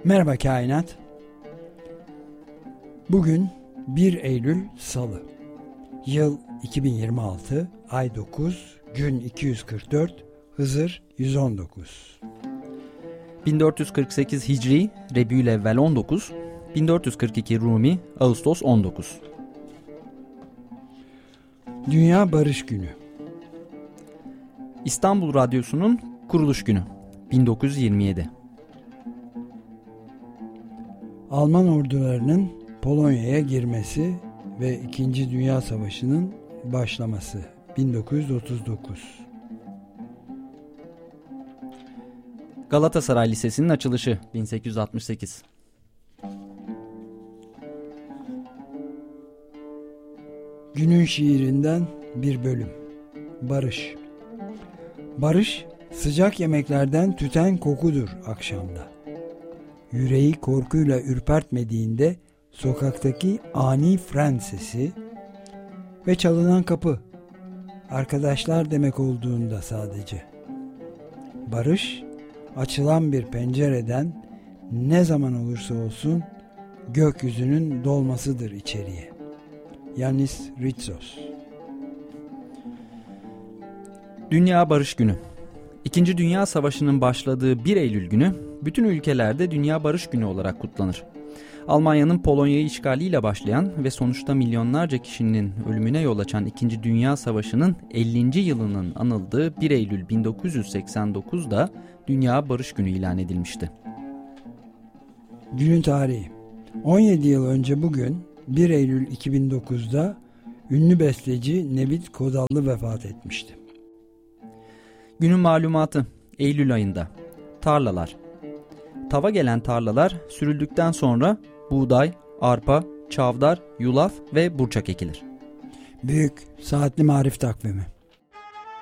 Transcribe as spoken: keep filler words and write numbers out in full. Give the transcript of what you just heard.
Merhaba kainat. Bugün bir Eylül Salı. Yıl iki bin yirmi altı, ay dokuz, gün iki yüz kırk dört, Hızır yüz on dokuz. bin dört yüz kırk sekiz Hicri, Rebiülevvel on dokuz, bin dört yüz kırk iki Rumi, Ağustos on dokuz. Dünya Barış Günü. İstanbul Radyosu'nun kuruluş günü, bin dokuz yüz yirmi yedi. Alman ordularının Polonya'ya girmesi ve İkinci Dünya Savaşı'nın başlaması, bin dokuz yüz otuz dokuz. Galatasaray Lisesi'nin açılışı, bin sekiz yüz altmış sekiz. Günün şiirinden bir bölüm. Barış. Barış, sıcak yemeklerden tüten kokudur akşamda. Yüreği korkuyla ürpertmediğinde sokaktaki ani fren sesi ve çalınan kapı, arkadaşlar demek olduğunda sadece. Barış, açılan bir pencereden ne zaman olursa olsun gökyüzünün dolmasıdır içeriye. Yanis Ritsos. Dünya Barış Günü. İkinci Dünya Savaşı'nın başladığı bir Eylül günü bütün ülkelerde Dünya Barış Günü olarak kutlanır. Almanya'nın Polonya'yı işgaliyle başlayan ve sonuçta milyonlarca kişinin ölümüne yol açan İkinci Dünya Savaşı'nın ellinci yılının anıldığı bir Eylül bin dokuz yüz seksen dokuz'da Dünya Barış Günü ilan edilmişti. Günün tarihi. on yedi yıl önce bugün bir Eylül iki bin dokuz'da ünlü besteci Nevit Kodallı vefat etmişti. Günün malumatı. Eylül ayında. Tarlalar. Tava gelen tarlalar sürüldükten sonra buğday, arpa, çavdar, yulaf ve burçak ekilir. Büyük Saatli Marif Takvimi.